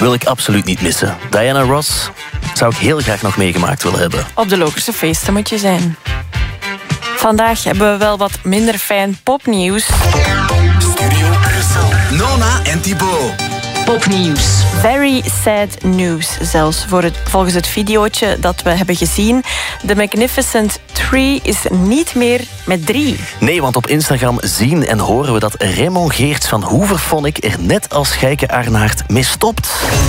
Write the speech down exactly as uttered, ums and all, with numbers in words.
wil ik absoluut niet missen. Diana Ross zou ik heel graag nog meegemaakt willen hebben. Op de Lokerse feesten moet je zijn. Vandaag hebben we wel wat minder fijn popnieuws. Studio Brussel. Nona en Thibaut. Popnieuws. Very sad news zelfs, voor het, volgens het videootje dat we hebben gezien. De Magnificent Three is niet meer met drie. Nee, want op Instagram zien en horen we dat Raymond Geerts van Hooverphonic er net als Gijke Arnaert mee stopt.